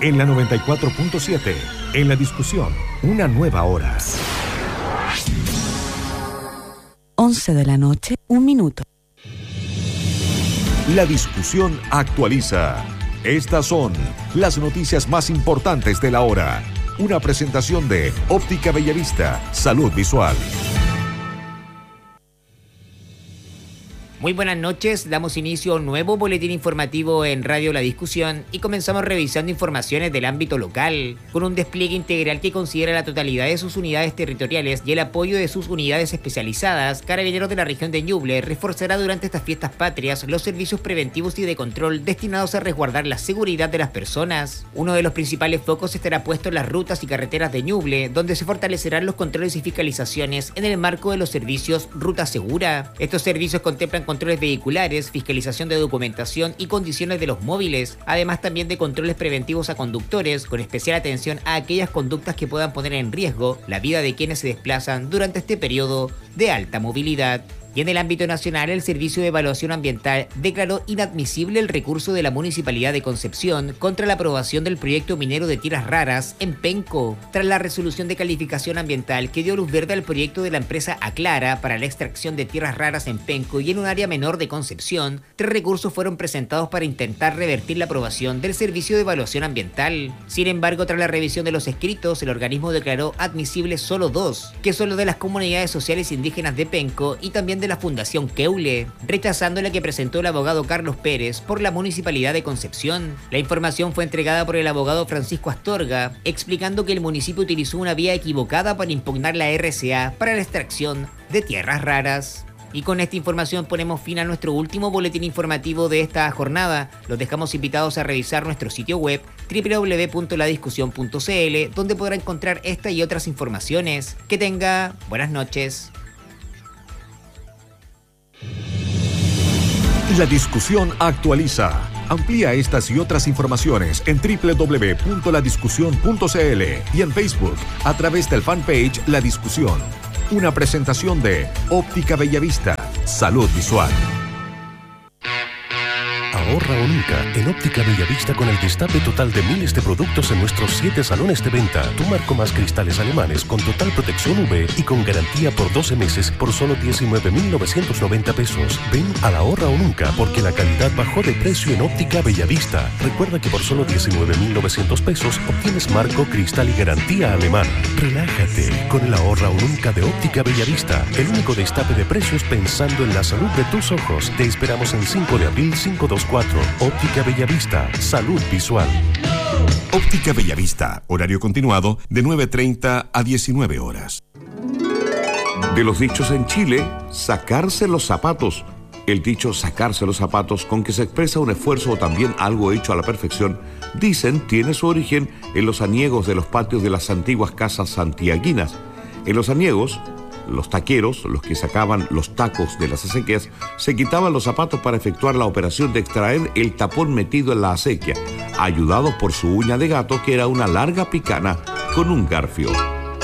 en la 94.7. En la discusión, una nueva hora. 11 de la noche, 1 minuto. La discusión actualiza. Estas son las noticias más importantes de la hora. Una presentación de Óptica Bellavista, Salud Visual. Muy buenas noches, damos inicio a un nuevo boletín informativo en Radio La Discusión y comenzamos revisando informaciones del ámbito local, con un despliegue integral que considera la totalidad de sus unidades territoriales y el apoyo de sus unidades especializadas. Carabineros de la región de Ñuble reforzará durante estas fiestas patrias los servicios preventivos y de control destinados a resguardar la seguridad de las personas. Uno de los principales focos estará puesto en las rutas y carreteras de Ñuble, donde se fortalecerán los controles y fiscalizaciones en el marco de los servicios Ruta Segura. Estos servicios contemplan controles vehiculares, fiscalización de documentación y condiciones de los móviles, además también de controles preventivos a conductores, con especial atención a aquellas conductas que puedan poner en riesgo la vida de quienes se desplazan durante este periodo de alta movilidad. Y en el ámbito nacional, el Servicio de Evaluación Ambiental declaró inadmisible el recurso de la Municipalidad de Concepción contra la aprobación del proyecto minero de tierras raras en Penco, tras la resolución de calificación ambiental que dio luz verde al proyecto de la empresa Aclara para la extracción de tierras raras en Penco y en un área menor de Concepción. 3 recursos fueron presentados para intentar revertir la aprobación del Servicio de Evaluación Ambiental. Sin embargo, tras la revisión de los escritos, el organismo declaró admisibles solo 2, que son los de las comunidades sociales indígenas de Penco y también de la Fundación Keule, rechazando la que presentó el abogado Carlos Pérez por la Municipalidad de Concepción. La información fue entregada por el abogado Francisco Astorga, explicando que el municipio utilizó una vía equivocada para impugnar la RCA para la extracción de tierras raras. Y con esta información ponemos fin a nuestro último boletín informativo de esta jornada. Los dejamos invitados a revisar nuestro sitio web www.ladiscusión.cl, donde podrá encontrar esta y otras informaciones. Que tenga buenas noches. La discusión actualiza. Amplía estas y otras informaciones en www.ladiscusión.cl y en Facebook a través del fanpage La Discusión. Una presentación de Óptica Bellavista, Salud Visual. Ahorra o nunca en Óptica Bellavista con el destape total de miles de productos en nuestros 7 salones de venta. Tu marco más cristales alemanes con total protección UV y con garantía por 12 meses por solo 19.990 pesos. Ven a la Ahorra o nunca porque la calidad bajó de precio en Óptica Bellavista. Recuerda que por solo 19.900 pesos obtienes marco, cristal y garantía alemana. Relájate con el Ahorra o nunca de Óptica Bellavista. El único destape de precios pensando en la salud de tus ojos. Te esperamos en 5 de abril 524. Óptica Bellavista, Salud Visual. Óptica Bellavista, horario continuado de 9:30 a 19 horas. De los dichos en Chile, sacarse los zapatos. El dicho sacarse los zapatos, con que se expresa un esfuerzo o también algo hecho a la perfección, dicen tiene su origen en los aniegos de los patios de las antiguas casas santiaguinas. En los aniegos, los taqueros, los que sacaban los tacos de las acequias, se quitaban los zapatos para efectuar la operación de extraer el tapón metido en la acequia, ayudados por su uña de gato, que era una larga picana con un garfio.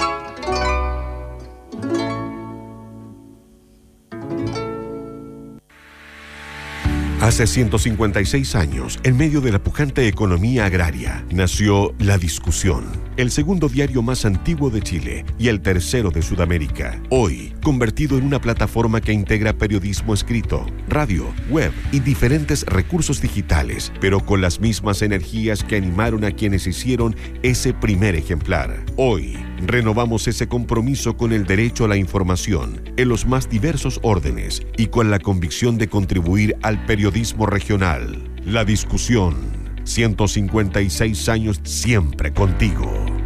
Hace 156 años, en medio de la pujante economía agraria, nació La Discusión, el segundo diario más antiguo de Chile y el tercero de Sudamérica. Hoy, convertido en una plataforma que integra periodismo escrito, radio, web y diferentes recursos digitales, pero con las mismas energías que animaron a quienes hicieron ese primer ejemplar. Hoy, renovamos ese compromiso con el derecho a la información en los más diversos órdenes y con la convicción de contribuir al periodismo regional. La Discusión, 156 años siempre contigo.